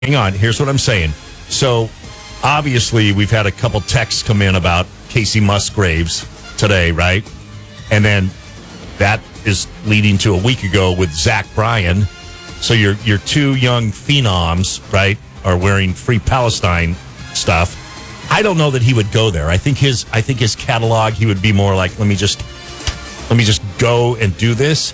hang on. Here's what I'm saying. So, obviously, we've had a couple texts come in about Casey Musgraves today, right? And then that is leading to a week ago with Zach Bryan. So your two young phenoms, right, are wearing Free Palestine stuff. I don't know that he would go there. I think his catalog, he would be more like, let me just go and do this.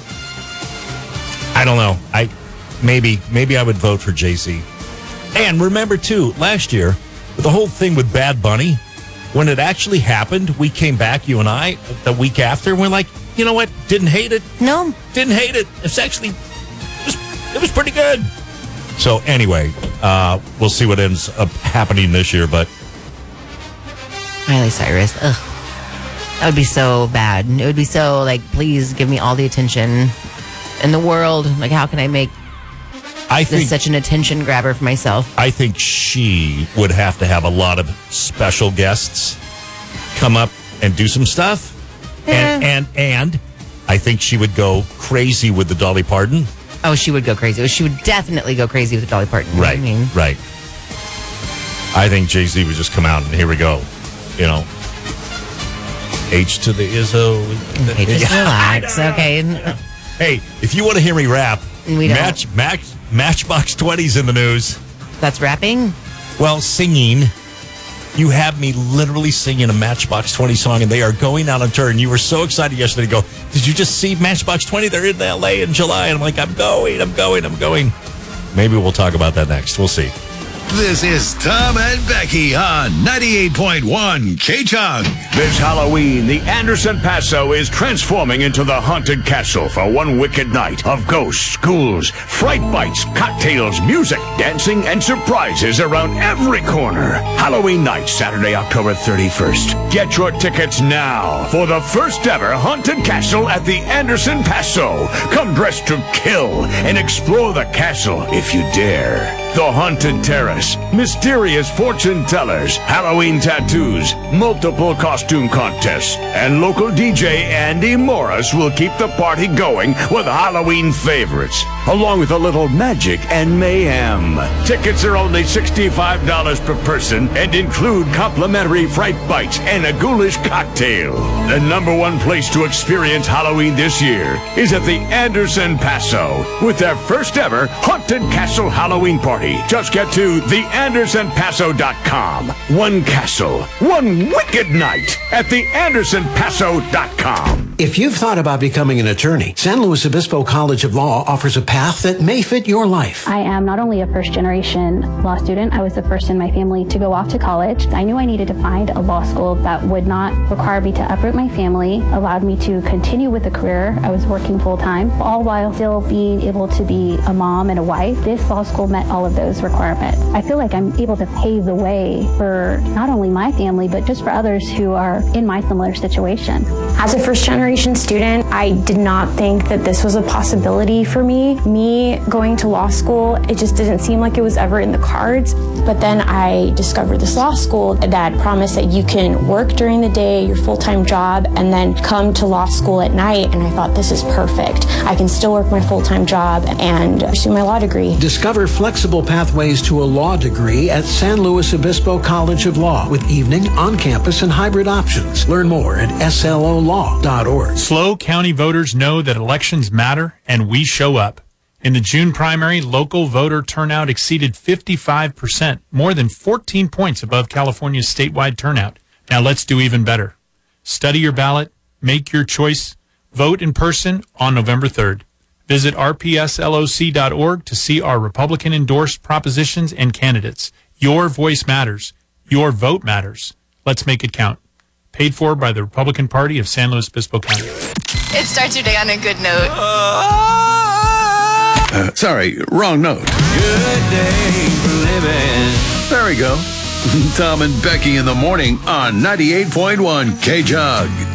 I don't know. Maybe I would vote for Jay-Z. And remember too, last year, with the whole thing with Bad Bunny, when it actually happened, we came back, you and I, the week after, and we're like, you know what? Didn't hate it. No. Didn't hate it. It's actually, it was pretty good. So anyway, we'll see what ends up happening this year, but. Miley Cyrus, ugh. That would be so bad. It would be so, like, please give me all the attention in the world. Like, how can I make this such an attention grabber for myself? I think she would have to have a lot of special guests come up and do some stuff. And I think she would go crazy with the Dolly Parton. Oh, she would go crazy. She would definitely go crazy with the Dolly Parton. Right, right. I think Jay-Z would just come out and here we go. You know, H to the Izzo. Okay, just relax, okay? Hey, if you want to hear me rap, we don't. Matchbox 20's in the news. That's rapping? Well, singing. You have me literally singing a Matchbox 20 song, and they are going out on tour. And you were so excited yesterday to go, did you just see Matchbox 20? They're in L.A. in July. And I'm like, I'm going. Maybe we'll talk about that next. We'll see. This is Tom and Becky on 98.1 K-Chung. This Halloween, the Anderson Paso is transforming into the haunted castle for one wicked night of ghosts, ghouls, fright bites, cocktails, music, dancing, and surprises around every corner. Halloween night, Saturday, October 31st. Get your tickets now for the first ever haunted castle at the Anderson Paso. Come dressed to kill and explore the castle if you dare. The Haunted Terrace, mysterious fortune tellers, Halloween tattoos, multiple costume contests, and local DJ Andy Morris will keep the party going with Halloween favorites, along with a little magic and mayhem. Tickets are only $65 per person and include complimentary fright bites and a ghoulish cocktail. The #1 place to experience Halloween this year is at the Anderson Paso with their first ever Haunted Castle Halloween party. Just get to theandersonpaso.com. One castle, one wicked night at theandersonpaso.com. If you've thought about becoming an attorney, San Luis Obispo College of Law offers a path that may fit your life. I am not only a first-generation law student, I was the first in my family to go off to college. I knew I needed to find a law school that would not require me to uproot my family, allowed me to continue with a career. I was working full-time, all while still being able to be a mom and a wife. This law school met all of those requirements. I feel like I'm able to pave the way for not only my family, but just for others who are in my similar situation. As a first-generation student, I did not think that this was a possibility for me. Me going to law school, it just didn't seem like it was ever in the cards. But then I discovered this law school that promised that you can work during the day, your full-time job, and then come to law school at night. And I thought, this is perfect. I can still work my full-time job and pursue my law degree. Discover flexible pathways to a law degree at San Luis Obispo College of Law with evening, on-campus, and hybrid options. Learn more at slolaw.org. SLO County voters know that elections matter, and we show up. In the June primary, local voter turnout exceeded 55%, more than 14 points above California's statewide turnout. Now let's do even better. Study your ballot, make your choice, vote in person on November 3rd. Visit rpsloc.org to see our Republican-endorsed propositions and candidates. Your voice matters. Your vote matters. Let's make it count. Paid for by the Republican Party of San Luis Obispo County. It starts your day on a good note. Sorry, wrong note. Good day for living. There we go. Tom and Becky in the morning on 98.1 K-Jug.